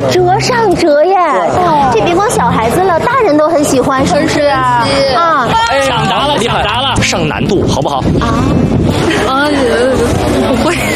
折上折耶，这别光小孩子了，大人都很喜欢，是不是啊？啊， 抢答了，抢答了，上难度好不好？ 不会。